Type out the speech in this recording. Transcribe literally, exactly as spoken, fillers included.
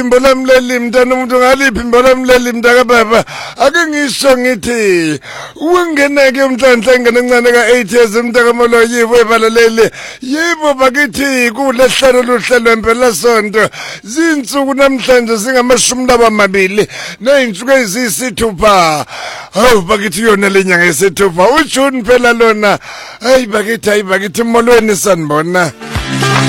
Imbola mleli mntana umuntu ngaliphi imbola mleli mntaka baba ake ngisho ngithi ungeneke umhlanhla engenencane ka eight years mntaka molo yibo ebalalele yebo bakithi kulehlelo luhlelo impela sonto zinsuku namhlanje singamashumi labamabili neinsuku ezisithupha hawu bakithi yona lenyanga esithupha uJune phela lona hayi bakithi hayi bakithi molweni sanibona